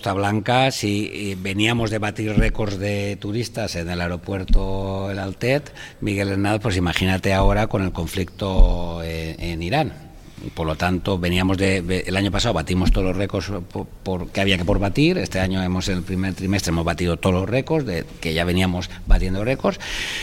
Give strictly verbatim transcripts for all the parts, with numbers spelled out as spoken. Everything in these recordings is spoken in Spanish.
Costa Blanca, si veníamos de batir récords de turistas en el aeropuerto El Altet, Miguel Hernández, pues imagínate ahora con el conflicto en, en Irán. Por lo tanto, veníamos de, el año pasado batimos todos los récords por, por, que había que por batir. Este año hemos, en el primer trimestre hemos batido todos los récords, de, que ya veníamos batiendo récords,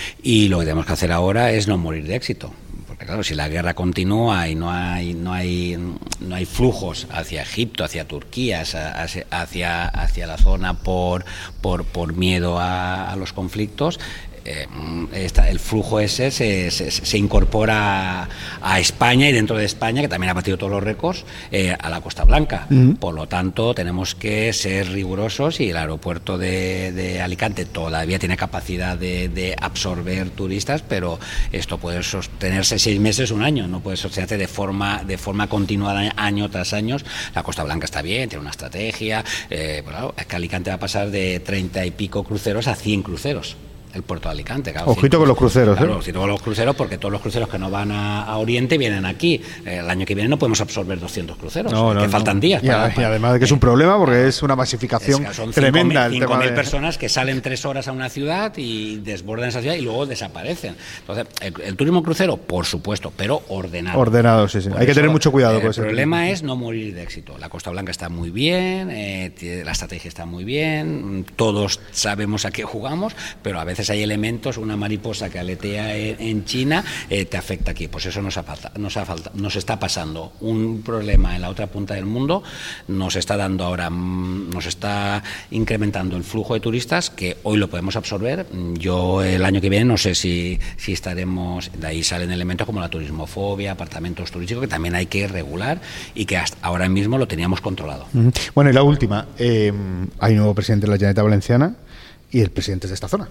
y lo que tenemos que hacer ahora es no morir de éxito. Porque claro, si la guerra continúa y no hay no hay no hay flujos hacia Egipto, hacia Turquía, hacia hacia, hacia la zona por por por miedo a, a los conflictos, Eh, esta, el flujo ese se, se, se incorpora a, a España, y dentro de España, que también ha batido todos los récords, eh, a la Costa Blanca. Uh-huh. Por lo tanto, tenemos que ser rigurosos, y el aeropuerto de, de Alicante todavía tiene capacidad de, de absorber turistas, pero esto puede sostenerse seis meses, un año, no puede sostenerse de forma de forma continuada año tras año. La Costa Blanca está bien, tiene una estrategia, eh, bueno, es que Alicante va a pasar de treinta y pico cruceros a cien cruceros. El puerto de Alicante, claro. Ojito con los cruceros, claro, ¿eh? Ojito con los cruceros, porque todos los cruceros que no van a, a Oriente vienen aquí. Eh, el año que viene no podemos absorber doscientos cruceros, no, no, que no. faltan días. Y, para, y además de que es un problema, porque es una masificación es tremenda. cinco mil de... personas que salen tres horas a una ciudad y desbordan esa ciudad y luego desaparecen. Entonces, el, el turismo crucero, por supuesto, pero ordenado. Ordenado, sí, sí. Por Hay eso, que tener mucho cuidado. Eh, con el ese problema turismo. es no morir de éxito. La Costa Blanca está muy bien, eh, la estrategia está muy bien, todos sabemos a qué jugamos, pero a veces hay elementos, una mariposa que aletea en China eh, te afecta aquí. Pues eso nos, ha falta, nos, ha falta, nos está pasando. Un problema en la otra punta del mundo nos está dando ahora, nos está incrementando el flujo de turistas, que hoy lo podemos absorber. Yo el año que viene no sé si, si estaremos, de ahí salen elementos como la turismofobia, apartamentos turísticos, que también hay que regular y que hasta ahora mismo lo teníamos controlado. Bueno, y la última, eh, hay un nuevo presidente de la Generalitat Valenciana y el presidente es de esta zona.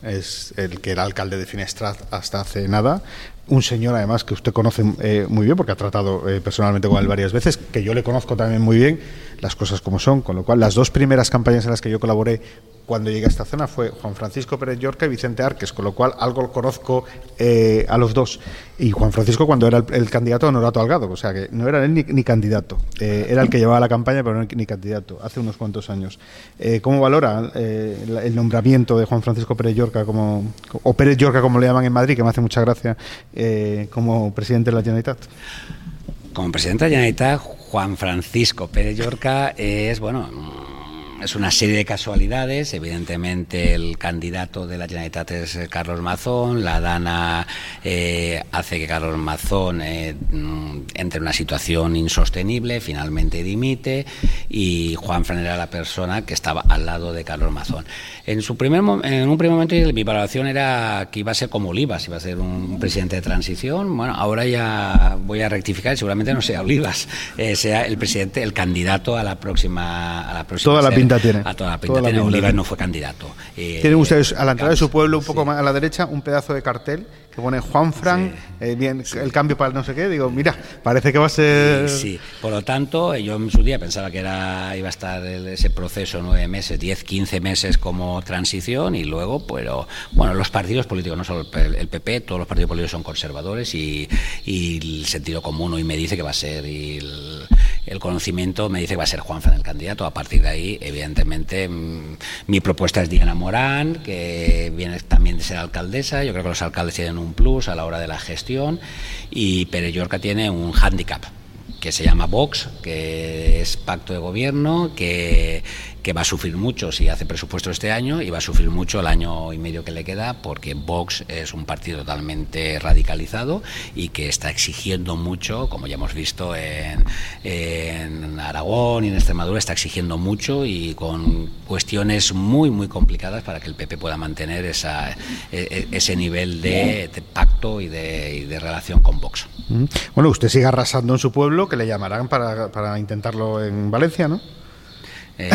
Es el que era alcalde de Finestrat hasta hace nada, un señor además que usted conoce eh, muy bien, porque ha tratado eh, personalmente con él varias veces, que yo le conozco también muy bien, las cosas como son, con lo cual las dos primeras campañas en las que yo colaboré cuando llegué a esta zona fue Juan Francisco Pérez Llorca y Vicente Arques, con lo cual algo conozco eh, a los dos. Y Juan Francisco cuando era el, el candidato a Honorato Algado, o sea que no era él ni, ni candidato, eh, era el que llevaba la campaña, pero no ni candidato, hace unos cuantos años. Eh, ¿Cómo valora eh, el, el nombramiento de Juan Francisco Pérez Llorca, como, o Pérez Llorca como le llaman en Madrid, que me hace mucha gracia, eh, como presidente de la Generalitat? Como presidente de la Generalitat, Juan Francisco Pérez Llorca es, bueno, es una serie de casualidades. Evidentemente el candidato de la Generalitat es Carlos Mazón, la Dana eh, hace que Carlos Mazón eh, entre en una situación insostenible, finalmente dimite, y Juan Fran era la persona que estaba al lado de Carlos Mazón. En, su primer, en un primer momento mi valoración era que iba a ser como Olivas, iba a ser un presidente de transición. Bueno, ahora ya voy a rectificar, seguramente no sea Olivas, eh, sea el presidente, el candidato a la próxima, a la próxima Toda la pinta tiene. A toda la pinta toda tiene. La Olivas no fue candidato. Eh, Tienen ustedes a la entrada de su pueblo, un poco sí. más a la derecha, un pedazo de cartel que pone Juan Fran, sí. eh, bien, sí. el cambio para el no sé qué. Digo, mira, parece que va a ser... Sí, sí. Por lo tanto, yo en su día pensaba que era iba a estar ese proceso nueve meses, diez, quince meses como transición, y luego, pero bueno, los partidos políticos, no solo el P P, todos los partidos políticos son conservadores, y, y el sentido común hoy me dice que va a ser, y el, el conocimiento me dice que va a ser Juan Fran el candidato. A partir de ahí, evidentemente, mmm, mi propuesta es Diana Morán, que viene también de ser alcaldesa. Yo creo que los alcaldes tienen un plus a la hora de la gestión, y Pérez Llorca tiene un hándicap que se llama Vox, que es pacto de gobierno, que, que va a sufrir mucho si hace presupuesto este año, y va a sufrir mucho el año y medio que le queda, porque Vox es un partido totalmente radicalizado y que está exigiendo mucho, como ya hemos visto en, en Aragón y en Extremadura, está exigiendo mucho y con cuestiones muy muy complicadas para que el P P pueda mantener esa, ese nivel de, de pacto y de, y de relación con Vox. Bueno, usted sigue arrasando en su pueblo, que le llamarán para, para intentarlo en Valencia, ¿no? Eh,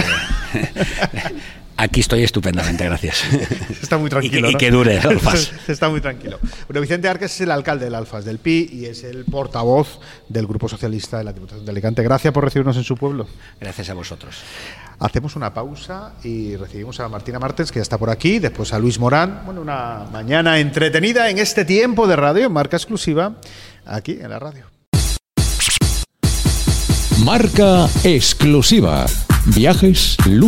aquí estoy estupendamente, gracias. Está muy tranquilo, y, que, ¿no? y que dure Alfas. Está muy tranquilo. Bueno, Vicente Arques es el alcalde del Alfas del Pi y es el portavoz del Grupo Socialista de la Diputación de Alicante. Gracias por recibirnos en su pueblo. Gracias a vosotros. Hacemos una pausa y recibimos a Martina Martens, que ya está por aquí, después a Luis Morán. Bueno, una mañana entretenida en este tiempo de radio, Marca Exclusiva, aquí en la radio. Marca Exclusiva. Viajes